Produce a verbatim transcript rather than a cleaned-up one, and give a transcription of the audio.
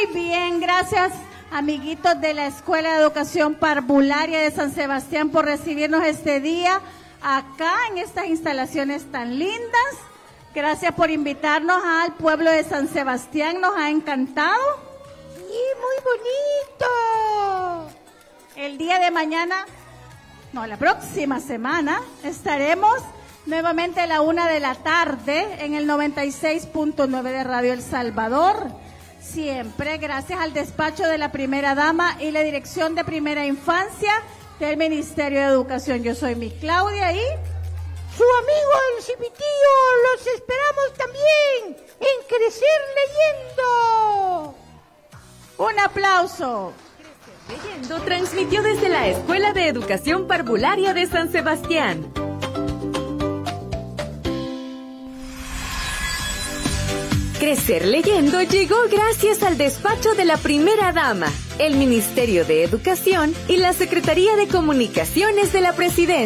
bien, gracias amiguitos de la Escuela de Educación Parvularia de San Sebastián por recibirnos este día acá en estas instalaciones tan lindas. Gracias por invitarnos al pueblo de San Sebastián, nos ha encantado. Sí, muy bonito. El día de mañana, no, la próxima semana, estaremos nuevamente a la una de la tarde en el noventa y seis punto nueve de Radio El Salvador. Siempre gracias al despacho de la primera dama y la dirección de primera infancia del Ministerio de Educación. Yo soy mi Claudia y su amigo el Cipitío. Los esperamos también en Crecer Leyendo. Un aplauso. Leyendo transmitió desde la Escuela de Educación Parvularia de San Sebastián. Crecer Leyendo llegó gracias al despacho de la Primera Dama, el Ministerio de Educación y la Secretaría de Comunicaciones de la Presidencia.